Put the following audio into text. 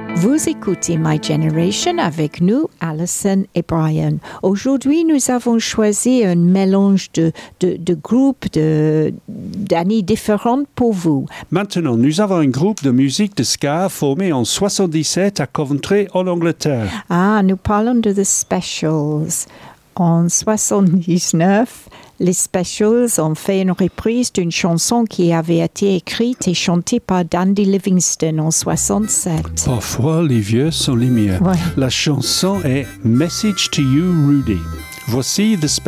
Vous écoutez My Generation avec nous, Alison et Brian. Aujourd'hui, nous avons choisi un mélange de groupes d'années différentes pour vous. Maintenant, nous avons un groupe de musique de ska formé en 77 à Coventry, en Angleterre. Nous parlons de The Specials. En 79, les Specials ont fait une reprise d'une chanson qui avait été écrite et chantée par Dandy Livingstone en 67. Parfois, les vieux sont les mieux. Ouais. La chanson est Message to You, Rudy. Voici The Specials.